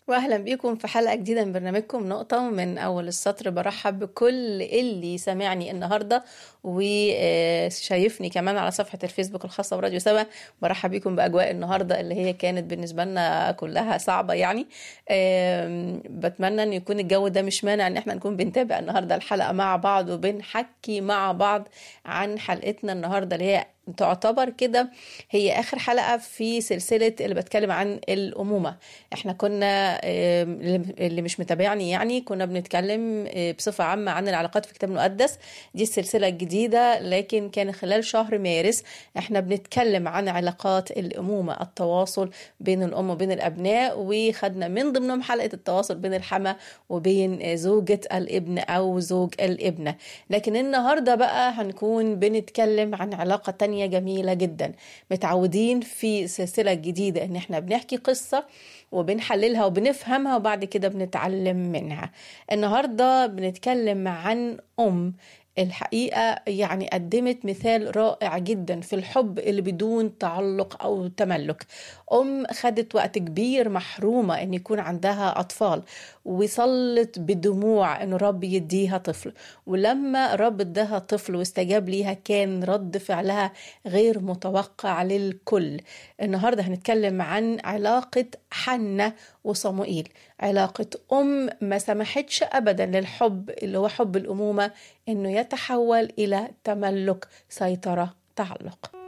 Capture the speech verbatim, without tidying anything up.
واهلا بيكم في حلقة جديدة من برنامجكم نقطة من اول السطر. برحب بكل اللي سامعني النهاردة وشايفني كمان على صفحة الفيسبوك الخاصة براديو سبا. برحب بيكم باجواء النهاردة اللي هي كانت بالنسبة لنا كلها صعبة يعني. بتمنى ان يكون الجو ده مش مانع ان احنا نكون بنتابع النهاردة الحلقة مع بعض وبنحكي مع بعض عن حلقتنا النهاردة اللي هي تعتبر كده هي آخر حلقة في سلسلة اللي بتكلم عن الأمومة. احنا كنا اللي مش متابعني يعني كنا بنتكلم بصفة عامة عن العلاقات في الكتاب المقدس. دي السلسلة الجديدة، لكن كان خلال شهر مارس احنا بنتكلم عن علاقات الأمومة، التواصل بين الأم وبين الأبناء، وخدنا من ضمنهم حلقة التواصل بين الحما وبين زوجة الابن أو زوج الابنة. لكن النهاردة بقى هنكون بنتكلم عن علاقة تانية جميلة جدا. متعودين في سلسلة جديدة ان احنا بنحكي قصة وبنحللها وبنفهمها وبعد كده بنتعلم منها. النهاردة بنتكلم عن أم الحقيقة يعني قدمت مثال رائع جدا في الحب اللي بدون تعلق أو تملك. أم خدت وقت كبير محرومة أن يكون عندها أطفال، وصلت بدموع أن رب يديها طفل، ولما رب اداها طفل واستجاب ليها كان رد فعلها غير متوقع للكل. النهاردة هنتكلم عن علاقة حنة وصموئيل، علاقة أم ما سمحتش أبدا للحب اللي هو حب الأمومة إنه يتحول إلى تملك، سيطرة، تعلق.